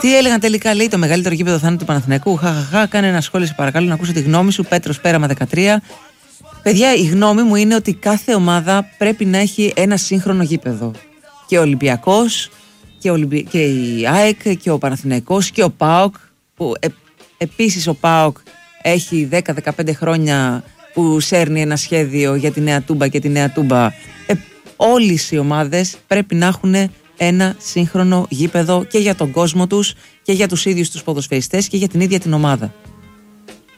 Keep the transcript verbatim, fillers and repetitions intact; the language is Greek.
Τι έλεγαν τελικά, λέει, το μεγαλύτερο γήπεδο θα είναι του Παναθηναϊκού. Χαχαχά, κάνε ένα σχόλιο, σε παρακαλώ, να ακούσω τη γνώμη σου. Πέτρος Πέραμα δεκατρία. Παιδιά, η γνώμη μου είναι ότι κάθε ομάδα πρέπει να έχει ένα σύγχρονο γήπεδο. Και ο Ολυμπιακός, και, ο Ολυμπι... και η ΑΕΚ, και ο Παναθηναϊκός, και ο ΠΑΟΚ. Που ε, επίσης ο ΠΑΟΚ έχει δέκα με δεκαπέντε χρόνια που σέρνει ένα σχέδιο για τη Νέα Τούμπα και τη Νέα Τούμπα. Ε, όλες οι ομάδες πρέπει να έχουν ένα σύγχρονο γήπεδο και για τον κόσμο τους και για τους ίδιους τους ποδοσφαιριστές και για την ίδια την ομάδα.